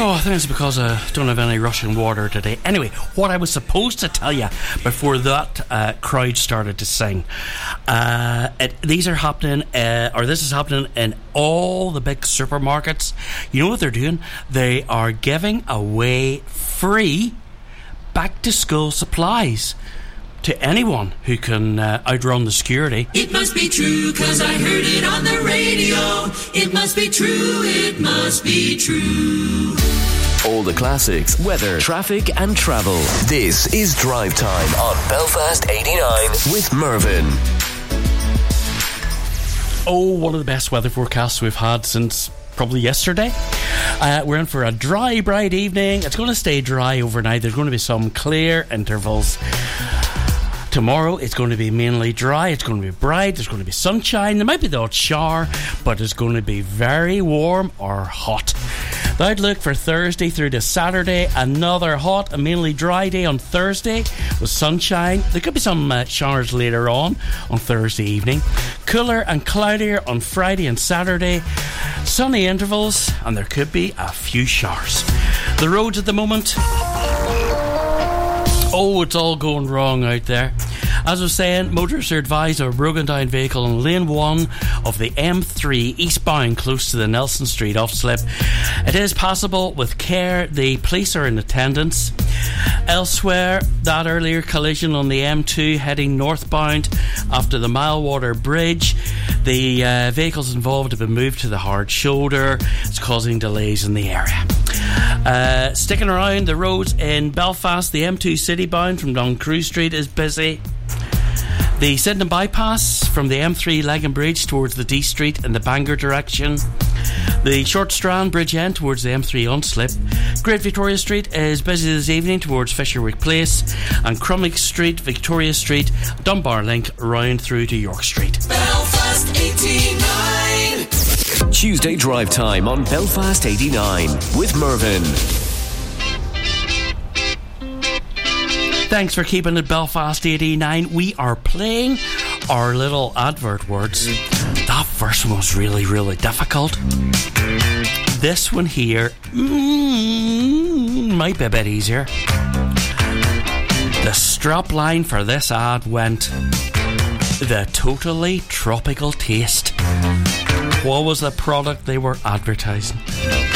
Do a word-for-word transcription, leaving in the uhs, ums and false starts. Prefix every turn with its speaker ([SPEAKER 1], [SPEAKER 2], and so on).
[SPEAKER 1] Oh, I think it's because I don't have any Russian water today. Anyway, what I was supposed to tell you before that uh, crowd started to sing, uh, it, these are happening, uh, or this is happening in all the big supermarkets. You know what they're doing? They are giving away free back-to-school supplies to anyone who can uh, outrun the security.
[SPEAKER 2] It must be true, cause I heard it on the radio. It must be true, it must be true.
[SPEAKER 3] All the classics, weather, traffic and travel. This is Drive Time on Belfast eighty-nine with Mervyn.
[SPEAKER 1] Oh, one of the best weather forecasts we've had since probably yesterday. Uh, we're in for a dry, bright evening. It's going to stay dry overnight. There's going to be some clear intervals. Tomorrow it's going to be mainly dry. It's going to be bright. There's going to be sunshine. There might be the odd shower, but it's going to be very warm or hot. The outlook for Thursday through to Saturday, another hot and mainly dry day on Thursday with sunshine. There could be some uh, showers later on on Thursday evening. Cooler and cloudier on Friday and Saturday. Sunny intervals, and there could be a few showers. The roads at the moment, oh, it's all going wrong out there. As I was saying, motorists are advised of a broken down vehicle on lane one of the M three eastbound close to the Nelson Street off-slip. It is passable with care. The police are in attendance. Elsewhere, that earlier collision on the M two heading northbound after the Milewater Bridge. The uh, vehicles involved have been moved to the hard shoulder. It's causing delays in the area. Uh, sticking around the roads in Belfast, the M two citybound from Duncrew Street is busy. The Sydenham bypass from the M three Legan Bridge towards the D Street in the Bangor direction. The Short Strand Bridge End towards the M three on-slip. Great Victoria Street is busy this evening towards Fisherwick Place. And Crumley Street, Victoria Street, Dunbar Link round through to York Street.
[SPEAKER 2] Belfast eighty-nine.
[SPEAKER 3] Tuesday Drive Time on Belfast eighty-nine with Mervyn.
[SPEAKER 1] Thanks for keeping it Belfast eighty-nine. We are playing our little advert words. That first one was really, really difficult. This one here mm, might be a bit easier. The strap line for this ad went, the totally tropical taste. What was the product they were advertising?